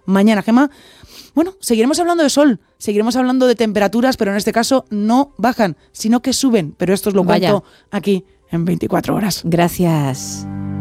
mañana, Gemma. Bueno, seguiremos hablando de sol, seguiremos hablando de temperaturas, pero en este caso no bajan, sino que suben. Pero esto os lo cuento aquí en 24 horas. Gracias.